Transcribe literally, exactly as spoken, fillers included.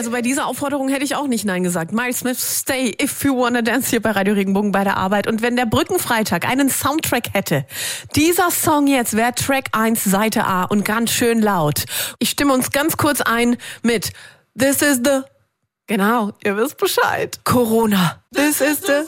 Also bei dieser Aufforderung hätte ich auch nicht Nein gesagt. Miles Smith, Stay If You Wanna Dance hier bei Radio Regenbogen bei der Arbeit. Und wenn der Brückenfreitag einen Soundtrack hätte, dieser Song jetzt wäre Track eins, Seite A und ganz schön laut. Ich stimme uns ganz kurz ein mit This is the... Genau, ihr wisst Bescheid. Corona. This is the...